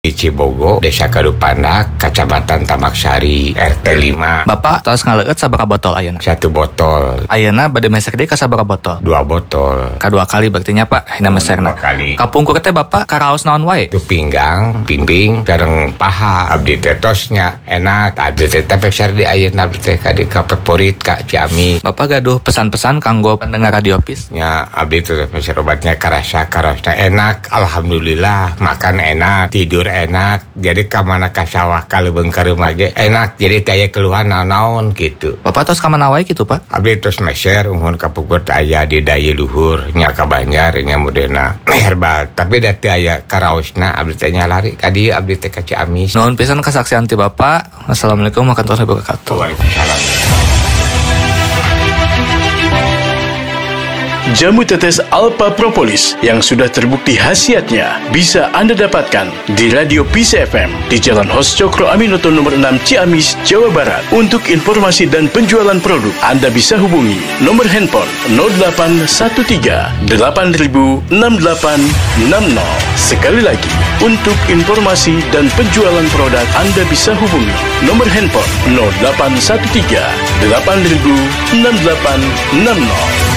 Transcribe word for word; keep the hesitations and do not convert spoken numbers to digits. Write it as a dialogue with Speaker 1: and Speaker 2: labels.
Speaker 1: di Cibogo, Desa Kadupandak, Kecamatan Tamak Sari, R T lima.
Speaker 2: Bapak tos ngaleut sabaraha botol ayeuna?
Speaker 1: Satu botol.
Speaker 2: Ayeuna bade mesek deui ka sabaraha botol?
Speaker 1: Dua botol.
Speaker 2: Kadua kali berarti nya Pak, hina mesekna.
Speaker 1: Dua kali.
Speaker 2: Kapungkur teh Bapak karaos naon wae?
Speaker 1: Itu pinggang, pimping, sareng paha. Abdi teh tosnya enak. Abdi teh teh pekser di ayeuna abdi teh ka di favorit ka Ciami.
Speaker 2: Bapak gaduh pesan-pesan kanggo pendengar Radio Pis?
Speaker 1: Nya abdi teh pekser obatnya karasa karosna enak. Alhamdulillah, makan enak, tidur enak. Jadi kamana ka sawah ka leubeung ka rumah ge enak. Jadi teh aya keluhan naon-naon gitu.
Speaker 2: Bapak tos ka mana wae kitu Pak?
Speaker 1: Abdi tos meser umuhun ka Pugut aya di daya luhur nya ka Banjar nya modena herbal. Tapi da teh aya karaosna abdi teh nya lari ka dieu abdi teh ka Ciamis.
Speaker 2: Nuhun pisan kasaksian ti Bapak. Assalamualaikum warahmatullahi wabarakatuh.
Speaker 1: Waalaikumsalam.
Speaker 3: Jamu tetes Alpha Propolis yang sudah terbukti khasiatnya bisa Anda dapatkan di Radio Peace F M di Jalan Hos Cokro Aminoto nomor enam Ciamis, Jawa Barat. Untuk informasi dan penjualan produk, Anda bisa hubungi nomor handphone nol delapan satu tiga delapan nol enam delapan enam nol. Sekali lagi, untuk informasi dan penjualan produk, Anda bisa hubungi nomor handphone nol delapan satu tiga delapan nol enam delapan enam nol.